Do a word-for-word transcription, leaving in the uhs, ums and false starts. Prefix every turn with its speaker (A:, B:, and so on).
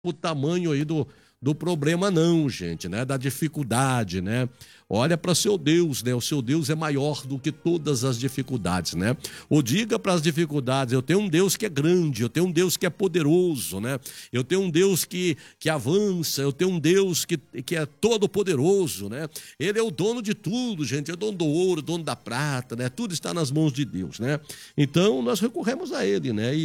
A: o tamanho aí do, do problema não, gente, né? Da dificuldade, né? Olha para seu Deus, né? O seu Deus é maior do que todas as dificuldades, né? Ou diga para as dificuldades, eu tenho um Deus que é grande, eu tenho um Deus que é poderoso, né? Eu tenho um Deus que, que avança, eu tenho um Deus que, que é todo poderoso, né? Ele é o dono de tudo, gente, é o dono do ouro, dono da prata, né? Tudo está nas mãos de Deus, né? Então nós recorremos a Ele, né? E